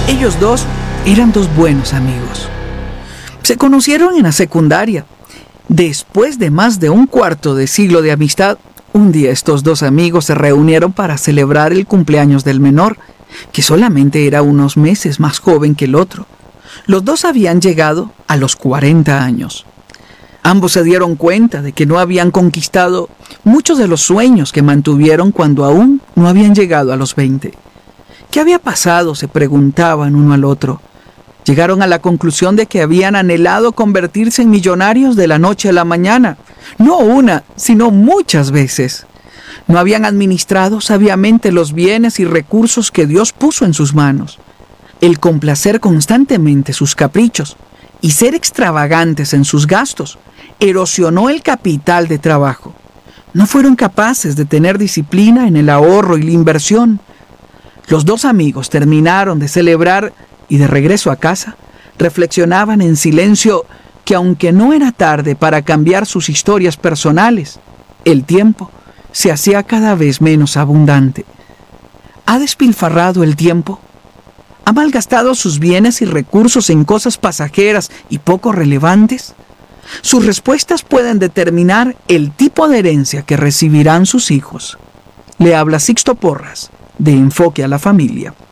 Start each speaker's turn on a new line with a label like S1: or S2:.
S1: Ellos dos eran dos buenos amigos. Se conocieron en la secundaria. Después de más de un cuarto de siglo de amistad, un día estos dos amigos se reunieron para celebrar el cumpleaños del menor, que solamente era unos meses más joven que el otro. Los dos habían llegado a los 40 años. Ambos se dieron cuenta de que no habían conquistado muchos de los sueños que mantuvieron cuando aún no habían llegado a los 20. ¿Qué había pasado?, se preguntaban uno al otro. Llegaron a la conclusión de que habían anhelado convertirse en millonarios de la noche a la mañana. No una, sino muchas veces. No habían administrado sabiamente los bienes y recursos que Dios puso en sus manos. El complacer constantemente sus caprichos y ser extravagantes en sus gastos erosionó el capital de trabajo. No fueron capaces de tener disciplina en el ahorro y la inversión. Los dos amigos terminaron de celebrar y de regreso a casa, reflexionaban en silencio que aunque no era tarde para cambiar sus historias personales, el tiempo se hacía cada vez menos abundante. ¿Ha despilfarrado el tiempo? ¿Ha malgastado sus bienes y recursos en cosas pasajeras y poco relevantes? Sus respuestas pueden determinar el tipo de herencia que recibirán sus hijos. Le habla Sixto Porras, de Enfoque a la Familia.